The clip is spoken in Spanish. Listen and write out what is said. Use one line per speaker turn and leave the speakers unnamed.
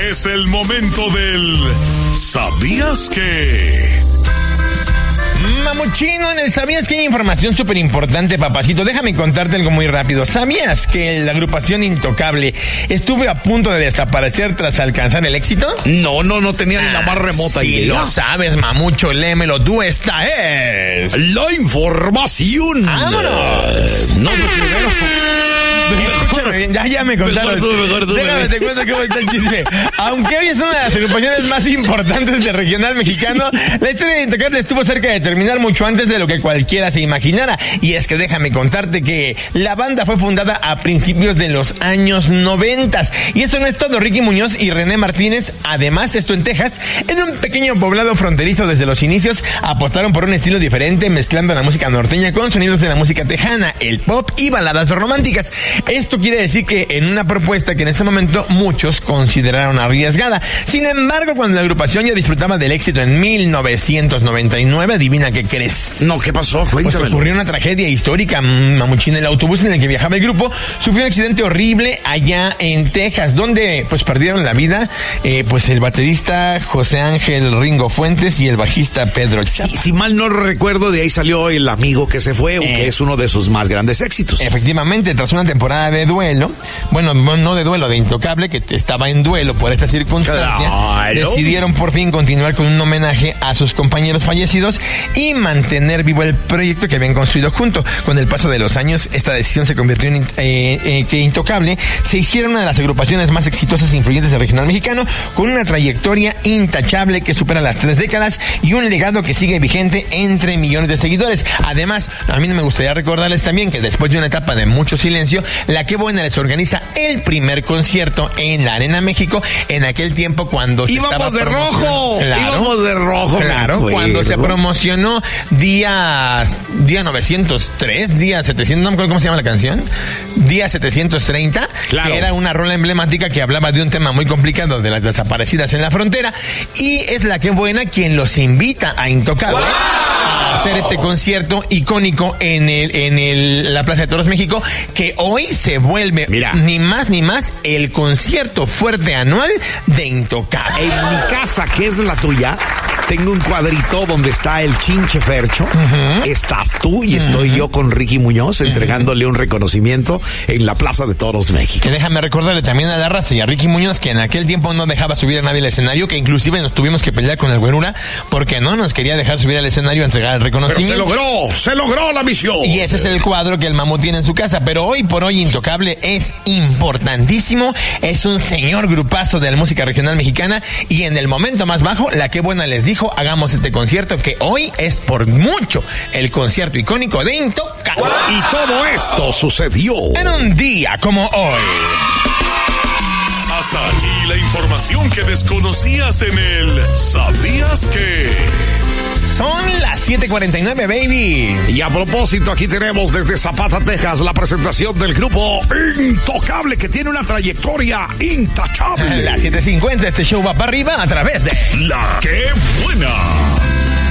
Es el momento del ¿Sabías qué?
Mamuchino, en el ¿Sabías que hay información súper importante, papacito? Déjame contarte algo muy rápido. ¿Sabías que la agrupación Intocable estuvo a punto de desaparecer tras alcanzar el éxito?
No tenía ni la más remota idea.
Sí, lo sabes, mamucho, léemelo tú. Esta es
la información.
¡Vámonos!
No, primero.
Escúchame bien, ya me contaron.
Mejor tú,
Déjame te cuento cómo está el chisme. Aunque hoy es una de las agrupaciones más importantes del regional mexicano, la historia de Intocable estuvo cerca de terminar mucho antes de lo que cualquiera se imaginara. Y es que déjame contarte que la banda fue fundada a principios de los años 90. Y eso no es todo. Ricky Muñoz y René Martínez, además, esto en Texas, en un pequeño poblado fronterizo desde los inicios, apostaron por un estilo diferente, mezclando la música norteña con sonidos de la música tejana, el pop y baladas románticas. Esto quiere decir que en una propuesta que en ese momento muchos consideraron arriesgada. Sin embargo, cuando la agrupación ya disfrutaba del éxito en 1999, adivina qué crees.
No, ¿qué pasó?
Pues ocurrió una tragedia histórica, mamuchina. El autobús en el que viajaba el grupo sufrió un accidente horrible allá en Texas, donde pues perdieron la vida pues el baterista José Ángel Ringo Fuentes y el bajista Pedro Chapa.
Si mal no recuerdo, de ahí salió el amigo que se fue, que es uno de sus más grandes éxitos.
Efectivamente, tras una temporada de duelo, bueno, no de duelo, de Intocable, que estaba en duelo por esta circunstancia, decidieron por fin continuar con un homenaje a sus compañeros fallecidos y mantener vivo el proyecto que habían construido junto. Con el paso de los años, esta decisión se convirtió en que Intocable se hiciera una de las agrupaciones más exitosas e influyentes del regional mexicano, con una trayectoria intachable que supera las 3 décadas y un legado que sigue vigente entre millones de seguidores. Además, a mí me gustaría recordarles también que después de una etapa de mucho silencio, La Qué Buena les organiza el primer concierto en la Arena México, en aquel tiempo cuando se
íbamos de rojo. Íbamos de rojo.
Claro, cuando se promocionó día 903, día 700, no me acuerdo cómo se llama la canción, día 730, claro, que era una rola emblemática que hablaba de un tema muy complicado de las desaparecidas en la frontera, y es La Qué Buena quien los invita a Intocable a hacer este concierto icónico en la Plaza de Toros México, que hoy se vuelve, ni más ni más, el concierto fuerte anual de Intocable.
En mi casa, que es la tuya, tengo un cuadrito donde está el Chinche Fercho, estás tú y estoy yo con Ricky Muñoz entregándole un reconocimiento en la Plaza de Toros México.
Que déjame recordarle también a la raza y a Ricky Muñoz que en aquel tiempo no dejaba subir a nadie al escenario, que inclusive nos tuvimos que pelear con el Güerura porque no nos quería dejar subir al escenario a entregar el reconocimiento.
Pero se logró la misión.
Y ese es el cuadro que el Mamut tiene en su casa, pero hoy por hoy Intocable es importantísimo, es un señor grupazo de la música regional mexicana, y en el momento más bajo, La Qué Buena les dijo, hagamos este concierto que hoy es por mucho el concierto icónico de Intocable.
Y todo esto sucedió
en un día como hoy.
Hasta aquí la información que desconocías en el ¿Sabías qué?
Son las 7:49, baby.
Y a propósito, aquí tenemos desde Zapata, Texas, la presentación del grupo Intocable, que tiene una trayectoria intachable.
Las 7:50, este show va para arriba a través de
La Qué Buena.